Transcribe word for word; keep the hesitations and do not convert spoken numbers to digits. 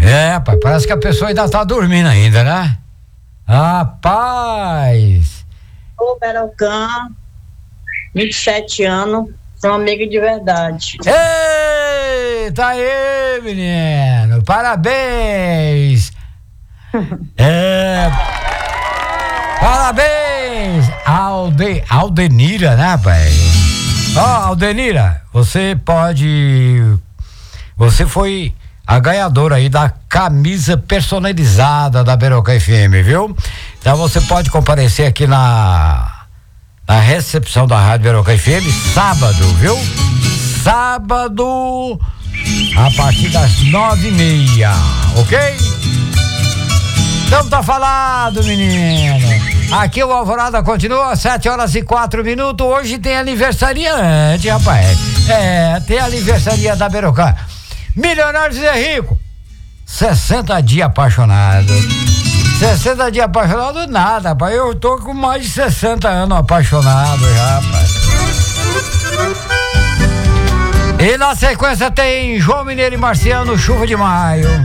É, pai, parece que a pessoa ainda tá dormindo ainda, né? Rapaz! Ô, Berocã, vinte e sete anos, sou amiga de verdade. Eita aí, menino! Parabéns! É... Parabéns! Alde... Aldenira, né, pai? Ó, oh, Aldenira, você pode... Você foi a ganhadora aí da camisa personalizada da Berocã F M, viu? Então você pode comparecer aqui na na recepção da Rádio Berocã F M sábado, viu? Sábado a partir das nove e meia, ok? Então tá falado, menino. Aqui o Alvorada continua, sete horas e quatro minutos. Hoje tem aniversariante, rapaz. É, tem aniversaria da Berocã. Milionários é rico. sessenta dias apaixonado. sessenta dias apaixonado, nada, rapaz. Eu tô com mais de sessenta anos apaixonado já, rapaz. E na sequência tem João Mineiro e Marciano, Chuva de Maio.